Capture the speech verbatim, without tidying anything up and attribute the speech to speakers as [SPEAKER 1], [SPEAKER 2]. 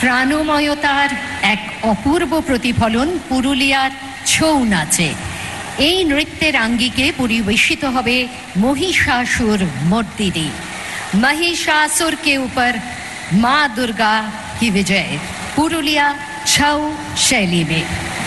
[SPEAKER 1] প্রাণময়তার এক অপূর্ব প্রতিফলন পুরুলিয়ার ছৌ নাচে। এই নৃত্যের আঙ্গিকে পরিবেশিত হবে महिषासुर मर्दिनी। महिषासुर के ऊपर माँ दुर्गा की विजय पुरुलिया छौ शैली में।